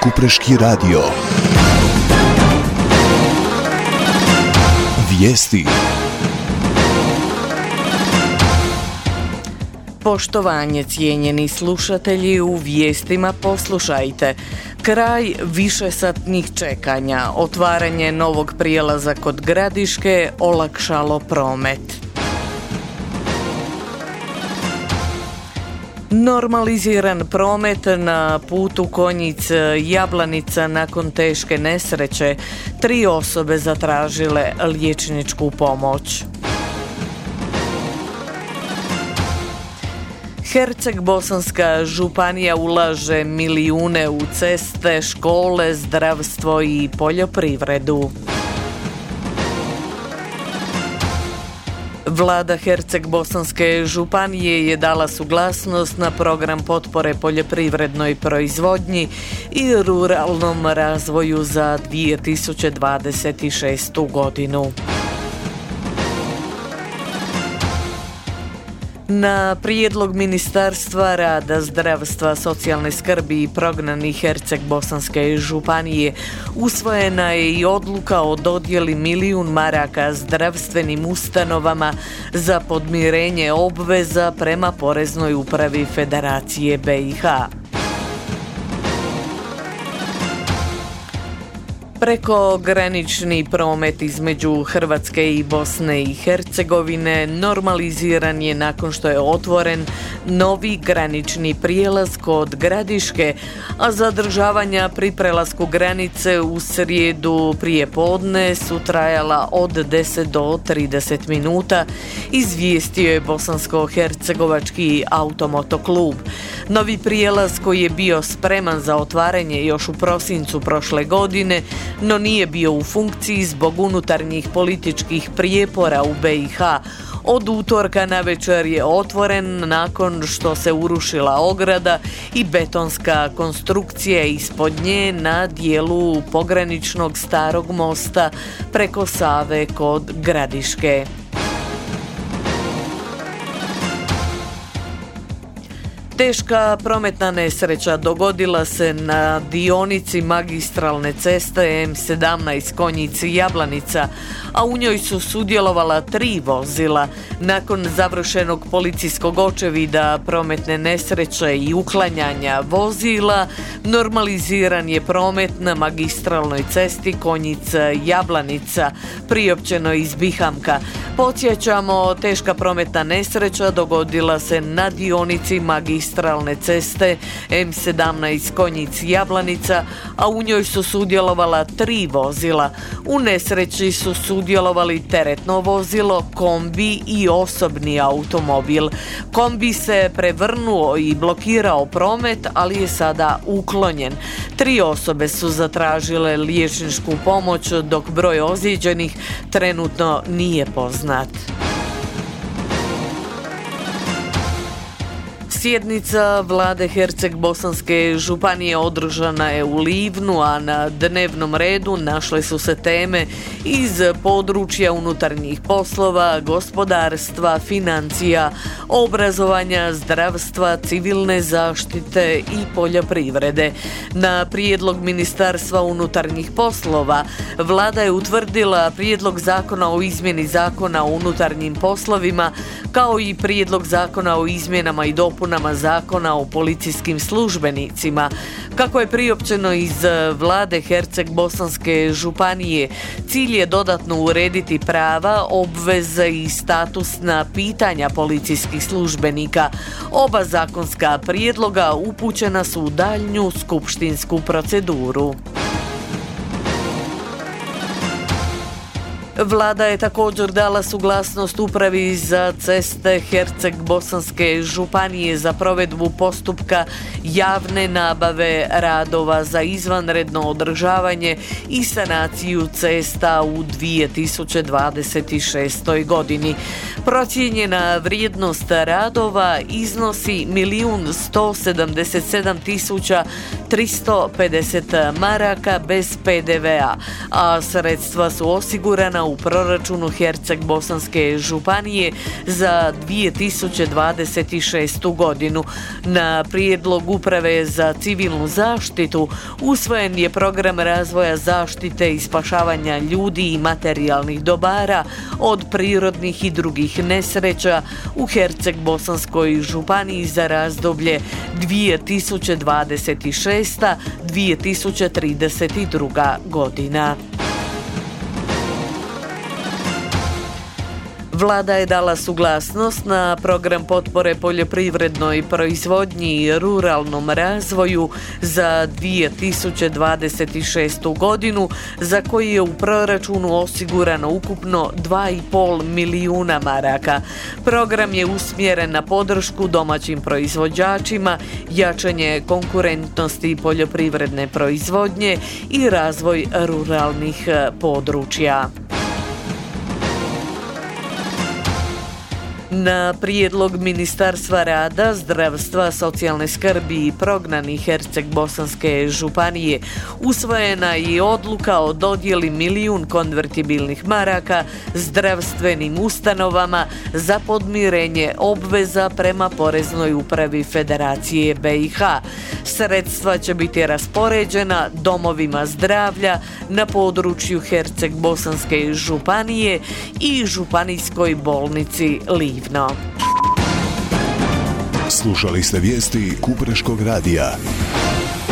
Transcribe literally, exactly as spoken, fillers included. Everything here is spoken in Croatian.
Kupreški radio. Vijesti. Poštovanje, cijenjeni slušatelji, u vijestima poslušajte. Kraj višesatnih čekanja, otvaranje novog prijelaza kod Gradiške olakšalo promet. Normaliziran promet na putu Konjic-Jablanica nakon teške nesreće. Tri osobe zatražile liječničku pomoć. Herceg-Bosanska županija ulaže milijune u ceste, škole, zdravstvo i poljoprivredu. Vlada Herceg-Bosanske županije je dala suglasnost na program potpore poljoprivrednoj proizvodnji i ruralnom razvoju za dvije tisuće dvadeset šestu godinu. Na prijedlog Ministarstva rada, zdravstva, socijalne skrbi i prognanih Herceg-Bosanske županije usvojena je i odluka o dodjeli milijun maraka zdravstvenim ustanovama za podmirenje obveza prema Poreznoj upravi Federacije B i H. Prekogranični promet između Hrvatske i Bosne i Hercegovine normaliziran je nakon što je otvoren novi granični prijelaz kod Gradiške, a zadržavanja pri prelasku granice u srijedu prije podne su trajala od deset do trideset minuta, izvijestio je Bosansko-hercegovački automotoklub. Novi prijelaz koji je bio spreman za otvaranje još u prosincu prošle godine, no nije bio u funkciji zbog unutarnjih političkih prijepora u B i H. Od utorka navečer je otvoren nakon što se urušila ograda i betonska konstrukcija ispod nje na dijelu pograničnog starog mosta preko Save kod Gradiške. Teška prometna nesreća dogodila se na dionici magistralne ceste M sedamnaest Konjic-Jablanica, a u njoj su sudjelovala tri vozila. Nakon završenog policijskog očevida prometne nesreće i uklanjanja vozila, normaliziran je promet na magistralnoj cesti Konjic-Jablanica, priopćeno iz Bihamka. Podsjećamo, teška prometna nesreća dogodila se na dionici magistralne ceste M sedamnaest Konjic-Jablanica, a u njoj su sudjelovala tri vozila. U nesreći su sudjelovali teretno vozilo, kombi i osobni automobil. Kombi se prevrnuo i blokirao promet, ali je sada uklonjen. Tri osobe su zatražile liječničku pomoć, dok broj ozlijeđenih trenutno nije poznat. Sjednica vlade Herceg-Bosanske županije održana je u Livnu, a na dnevnom redu našle su se teme iz područja unutarnjih poslova, gospodarstva, financija, obrazovanja, zdravstva, civilne zaštite i poljoprivrede. Na prijedlog Ministarstva unutarnjih poslova vlada je utvrdila prijedlog zakona o izmjeni zakona o unutarnjim poslovima, kao i prijedlog zakona o izmjenama i dopunama zakona o policijskim službenicima. Kako je priopćeno iz vlade Herceg-Bosanske županije, cilj je dodatno urediti prava, obveze i statusna pitanja policijskih službenika. Oba zakonska prijedloga upućena su u daljnju skupštinsku proceduru. Vlada je također dala suglasnost upravi za ceste Herceg-Bosanske županije za provedbu postupka javne nabave radova za izvanredno održavanje i sanaciju cesta u dvije tisuće dvadeset šestoj godini. Procijenjena vrijednost radova iznosi milijun sto sedamdeset sedam tisuća tristo pedeset maraka bez P D V a, a sredstva su osigurana kuna u proračunu Herceg-Bosanske županije za dvije tisuće dvadeset šestu godinu. Na prijedlog Uprave za civilnu zaštitu usvojen je program razvoja zaštite i spašavanja ljudi i materijalnih dobara od prirodnih i drugih nesreća u Herceg-Bosanskoj županiji za razdoblje dvije tisuće dvadeset šesta do dvije tisuće trideset druga godina. Vlada je dala suglasnost na program potpore poljoprivrednoj proizvodnji i ruralnom razvoju za dvije tisuće dvadeset šestu godinu, za koji je u proračunu osigurano ukupno dva i pol milijuna maraka. Program je usmjeren na podršku domaćim proizvođačima, jačanje konkurentnosti poljoprivredne proizvodnje i razvoj ruralnih područja. Na prijedlog Ministarstva rada, zdravstva, socijalne skrbi i prognanih Herceg-Bosanske županije usvojena je odluka o dodjeli milijun konvertibilnih maraka zdravstvenim ustanovama za podmirenje obveza prema Poreznoj upravi Federacije B i H. Sredstva će biti raspoređena domovima zdravlja na području Herceg-Bosanske županije i Županijskoj bolnici Livno. Slušali ste vijesti Kupreškog radija.